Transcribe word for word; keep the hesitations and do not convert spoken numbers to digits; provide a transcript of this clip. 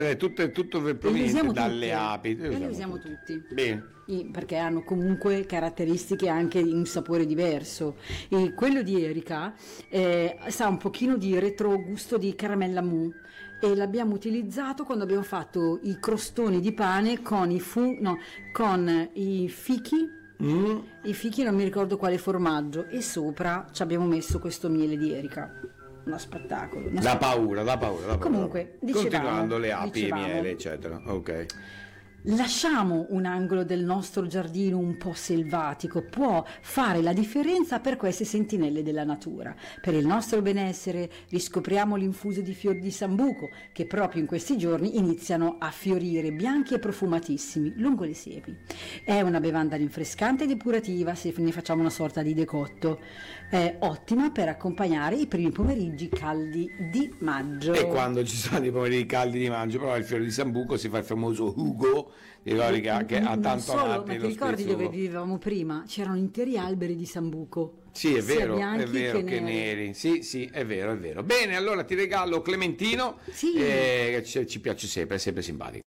Eh, tutto, tutto E li proveniente usiamo dalle tutte. api. E li usiamo tutti. Bene. I- perché hanno comunque caratteristiche anche in un sapore diverso. E quello di Erika eh, sa un pochino di retrogusto di caramella mou e l'abbiamo utilizzato quando abbiamo fatto i crostoni di pane con i, fu- no, con i fichi. Mm. I fichi non mi ricordo quale formaggio e sopra ci abbiamo messo questo miele di Erika. Uno spettacolo. uno Da spettacolo. paura, da paura, da paura. Comunque, dicevamo- continuando le api dicevamo. e miele, eccetera. Ok. Lasciamo un angolo del nostro giardino un po' selvatico, può fare la differenza per queste sentinelle della natura. Per il nostro benessere riscopriamo l'infuso di fior di sambuco che proprio in questi giorni iniziano a fiorire bianchi e profumatissimi lungo le siepi. È una bevanda rinfrescante e depurativa se ne facciamo una sorta di decotto. È ottima per accompagnare i primi pomeriggi caldi di maggio. E quando ci sono dei pomeriggi caldi di maggio, però il fiore di sambuco si fa il famoso Ugo, di Lorica, che ha Non tanto solo, amati ma ti lo ricordi spesso- dove vivevamo prima? C'erano interi alberi di sambuco. Sì, è sia vero, è bianchi vero che che neri. neri. Sì, sì, è vero, è vero. Bene, allora ti regalo Clementino, Sì. eh, che ci, ci piace sempre, è sempre simpatico.